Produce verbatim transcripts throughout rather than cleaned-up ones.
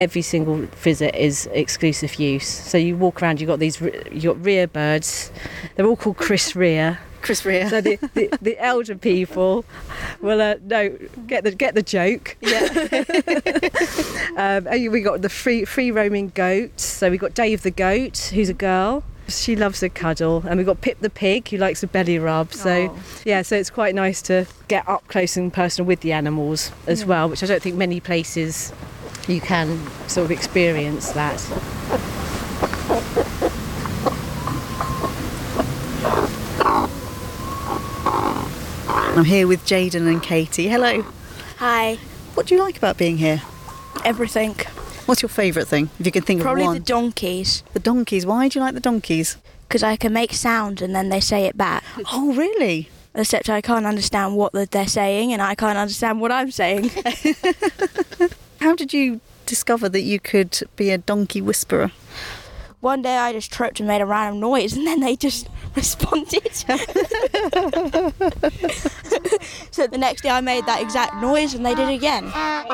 Every single visit is exclusive use. So you walk around, you've got these, you've got rear birds. They're all called Chris Rear. Chris Rear. So the, the, the elder people will uh, no get the get the joke. Yeah. um, and we got the free free roaming goats. So we got Dave the goat, who's a girl. She loves a cuddle, and we've got Pip the pig, who likes a belly rub. So oh. yeah, so it's quite nice to get up close and personal with the animals as yeah. well, which I don't think many places you can sort of experience that. I'm here with Jayden and Katie. Hello. Hi. What do you like about being here? Everything. What's your favourite thing, if you can think Probably of one? Probably the donkeys. The donkeys? Why do you like the donkeys? Because I can make sound and then they say it back. Oh, really? Except I can't understand what they're saying and I can't understand what I'm saying. How did you discover that you could be a donkey whisperer? One day I just tripped and made a random noise and then they just responded. So the next day I made that exact noise and they did it again.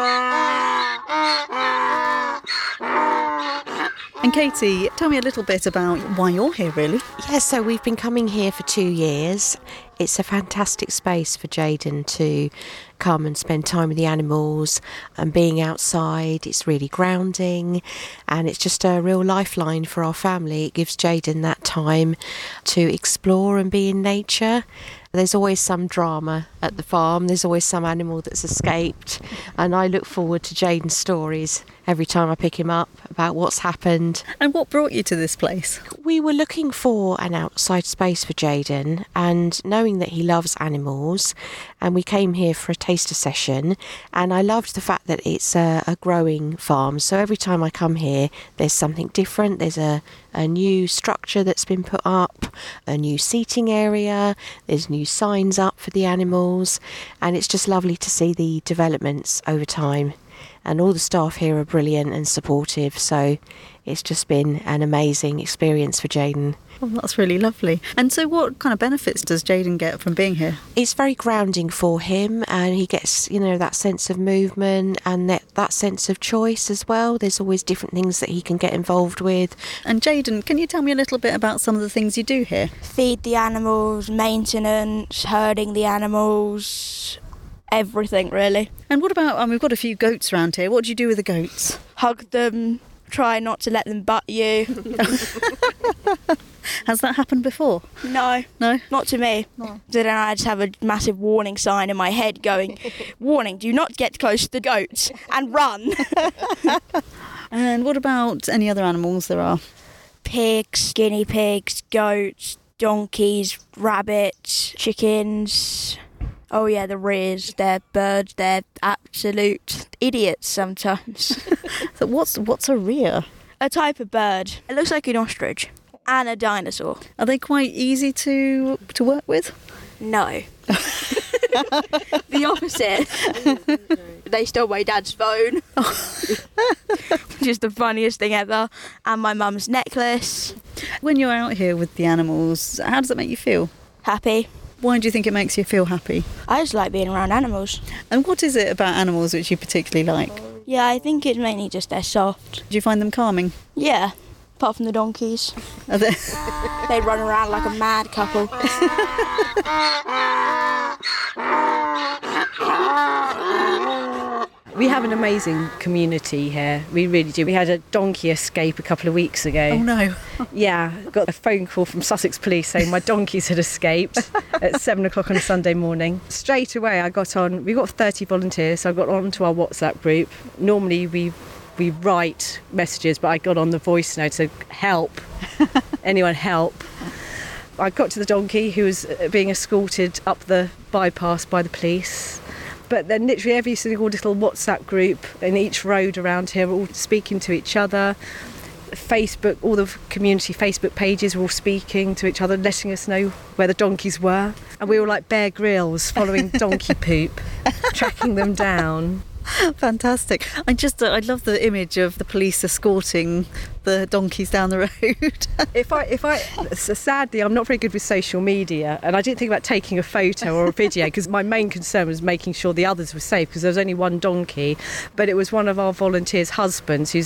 And Katie, tell me a little bit about why you're here, really. Yes, so we've been coming here for two years. It's a fantastic space for Jayden to come and spend time with the animals and being outside. It's really grounding and it's just a real lifeline for our family. It gives Jayden that time to explore and be in nature. There's always some drama at the farm. There's always some animal that's escaped. And I look forward to Jayden's stories every time I pick him up about what's happened. And what brought you to this place? We were looking for an outside space for Jayden, and knowing that he loves animals, and we came here for a taster session, and I loved the fact that it's a, a growing farm. So every time I come here, there's something different. There's a, a new structure that's been put up, a new seating area, there's new signs up for the animals, and it's just lovely to see the developments over time. And all the staff here are brilliant and supportive, so it's just been an amazing experience for Jayden. Oh, that's really lovely. And so what kind of benefits does Jayden get from being here? It's very grounding for him, and he gets, you know, that sense of movement and that, that sense of choice as well. There's always different things that he can get involved with. And Jayden, can you tell me a little bit about some of the things you do here? Feed the animals, maintenance, herding the animals, everything really. And what about, um, we've got a few goats around here. What do you do with the goats? Hug them, try not to let them butt you. Has that happened before? No. No? Not to me. No. So then I just have a massive warning sign in my head going, warning, do not get close to the goats and run. And what about any other animals there are? Pigs, guinea pigs, goats, donkeys, rabbits, chickens. Oh yeah, the rears, they're birds, they're absolute idiots sometimes. So what's what's a rear? A type of bird. It looks like an ostrich and a dinosaur. Are they quite easy to to work with? No. The opposite. They stole my dad's phone. Which is the funniest thing ever. And my mum's necklace. When you're out here with the animals, how does it make you feel? Happy. Why do you think it makes you feel happy? I just like being around animals. And what is it about animals which you particularly like? Yeah, I think it's mainly just they're soft. Do you find them calming? Yeah, apart from the donkeys. Are they... They run around like a mad couple. We have an amazing community here. We really do. We had a donkey escape a couple of weeks ago. Oh no. Yeah, got a phone call from Sussex Police saying my donkeys had escaped at seven o'clock on a Sunday morning. Straight away I got on, we've got thirty volunteers, so I got onto our WhatsApp group. Normally we we write messages, but I got on the voice note, so help, anyone help. I got to the donkey who was being escorted up the bypass by the police. But then literally every single little WhatsApp group in each road around here were all speaking to each other. Facebook, all the community Facebook pages were all speaking to each other, letting us know where the donkeys were. And we were like Bear Grylls following donkey poop, tracking them down. Fantastic. I just, uh, I love the image of the police escorting the donkeys down the road. If I, if I, so sadly, I'm not very good with social media, and I didn't think about taking a photo or a video because my main concern was making sure the others were safe because there was only one donkey, but it was one of our volunteers' husbands who's